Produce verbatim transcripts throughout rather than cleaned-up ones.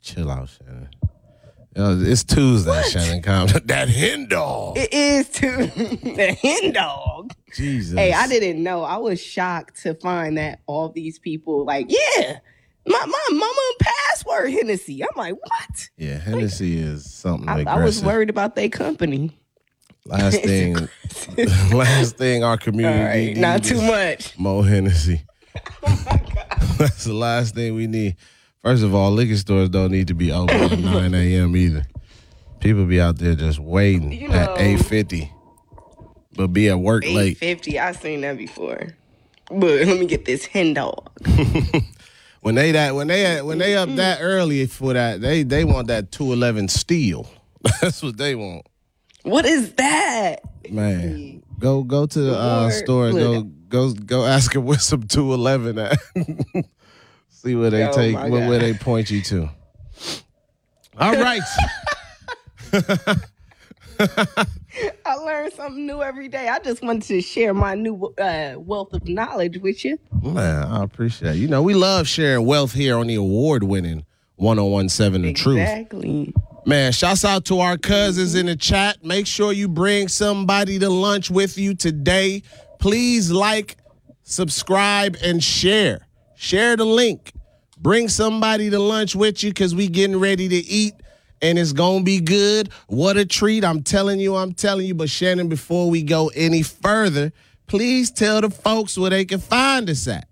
chill out, Shannon. Yo, it's Tuesday, What? Shannon. Calm down. That hen dog. It is too the hen dog. Jesus. Hey, I didn't know. I was shocked to find that all these people like, yeah, my my mama password Hennessy. I'm like, what? Yeah, Hennessy is something I, aggressive. I was worried about their company. Last thing, last thing our community All right, needs not too is much. Mo Hennessy. Oh my God. That's the last thing we need. First of all, liquor stores don't need to be open at nine a.m. either. People be out there just waiting You know, at eight fifty, but be at work eight late. fifty. I've seen that before. But let me get this hen dog. When they that when they when they up that early for that, they they want that two eleven steel. That's what they want. What is that? Man, go go to the uh, Lord, store and go look. go go ask them where some two eleven at. See where they Oh, take my where, where God. they point you to. All right. I learn something new every day. I just wanted to share my new uh, wealth of knowledge with you. Man, I appreciate it. You know, we love sharing wealth here on the award-winning one oh one seven The Truth. Exactly. Man, shouts out to our cousins in the chat. Make sure you bring somebody to lunch with you today. Please like, subscribe, and share. Share the link. Bring somebody to lunch with you because we getting ready to eat, and it's going to be good. What a treat. I'm telling you, I'm telling you. But, Shannon, before we go any further, please tell the folks where they can find us at.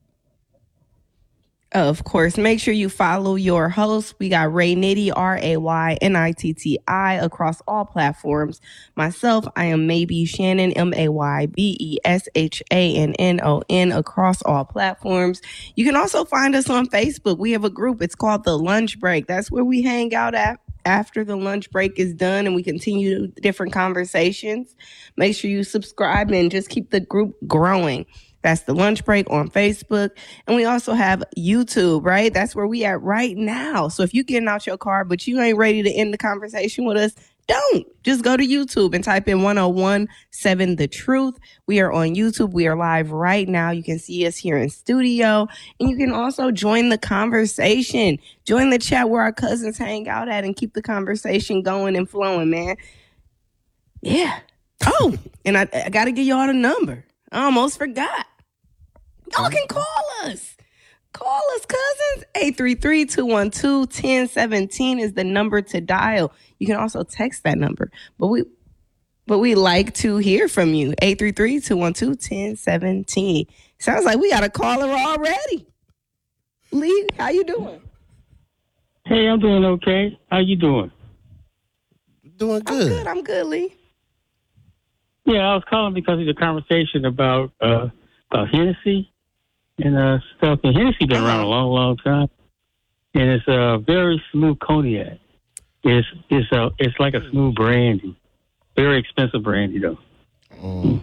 Of course, make sure you follow your host. We got Ray Nitty, R A Y N I T T I, across all platforms. Myself, I am Maybe Shannon, M A Y B E S H A N N O N, across all platforms. You can also find us on Facebook. We have a group. It's called The Lunch Break. That's where we hang out at after the lunch break is done and we continue different conversations. Make sure you subscribe and just keep the group growing. That's The Lunch Break on Facebook. And we also have YouTube, right? That's where we at right now. So if you're getting out your car, but you ain't ready to end the conversation with us, don't. Just go to YouTube and type in one oh one seven The Truth. We are on YouTube. We are live right now. You can see us here in studio. And you can also join the conversation. Join the chat where our cousins hang out at and keep the conversation going and flowing, man. Yeah. Oh, and I, I got to give y'all the number. I almost forgot. Y'all can call us. Call us, cousins. eight three three, two one two, one zero one seven is the number to dial. You can also text that number. But we but we like to hear from you. eight three three, two one two, one zero one seven. Sounds like we got a caller already. Lee, how you doing? Hey, I'm doing okay. How you doing? Doing I'm good. good. I'm good, Lee. Yeah, I was calling because of the conversation about uh, about Hennessy and uh, stuff. And Hennessy been around a long, long time, and it's a very smooth cognac. It's it's a it's like a smooth brandy, very expensive brandy though. Mm.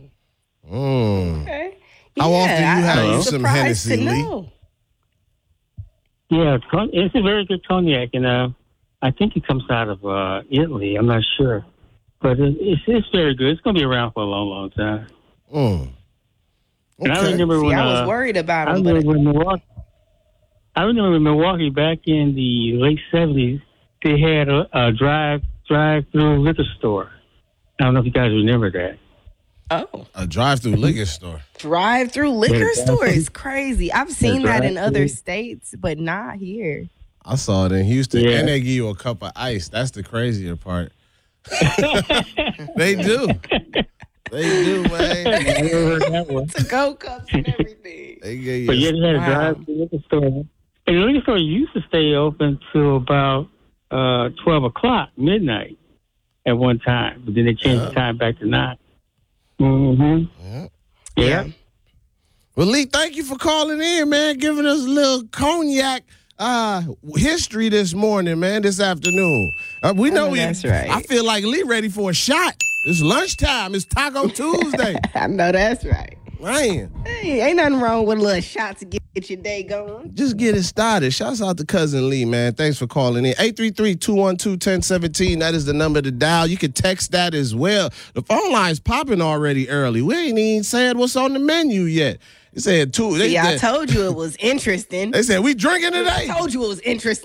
Mm. Okay. How often you I- have I'm some surprised Hennessy, to Lee? know. Yeah, it's, con- it's a very good cognac, and uh, I think it comes out of uh, Italy. I'm not sure, but it, it's it's very good. It's going to be around for a long, long time. Mm. And I Okay. remember See, when I was uh, worried about I him, remember but when Milwaukee. I remember in Milwaukee back in the late seventies, they had a, a drive drive through liquor store. I don't know if you guys remember that. oh. A drive-through liquor store. Drive-through liquor Yeah, store is crazy. I've seen that in drive-through. other states, but not here. I saw it in Houston, Yeah. and they give you a cup of ice. That's the crazier part. They do. They do, man. I never heard that one. To go cups and everything. They give you But yeah, a- they had a Wow. drive through liquor store. And the liquor store used to stay open till about uh, twelve o'clock, midnight at one time. But then they changed Yeah. the time back to nine. Mm-hmm. Yeah. Yeah. Well, Lee, thank you for calling in, man, giving us a little cognac uh, history this morning, man, this afternoon. Uh, we I know know we, that's right. I feel like Lee ready for a shot. It's lunchtime. It's Taco Tuesday. I know that's right. Man, Hey, ain't nothing wrong with a little shot to get, get your day going. just get it started. Shouts out to Cousin Lee, man. Thanks for calling in. eight three three, two one two, one zero one seven. That is the number to dial. You can text that as well. The phone line's popping already early. We ain't even said what's on the menu yet. It said two. They, Yeah, I they, told you it was interesting. they said, we drinking I today? told you it was interesting.